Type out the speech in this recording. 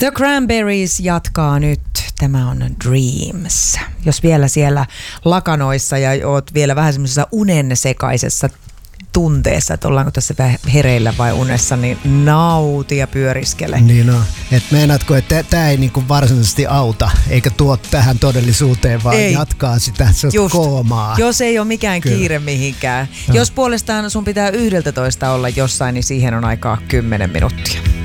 The Cranberries jatkaa nyt. Tämä on Dreams. Jos vielä siellä lakanoissa ja oot vielä vähän semmoisessa unen sekaisessa tunteessa, että ollaanko tässä hereillä vai unessa, niin nauti ja pyöriskele. Niin on. Et meinaatko, että tämä ei niinku varsinaisesti auta, eikä tuo tähän todellisuuteen, vaan jatkaa sitä koomaa. Jos ei ole mikään kiire mihinkään. No. Jos puolestaan sun pitää 11 olla jossain, niin siihen on aikaa 10 minuuttia.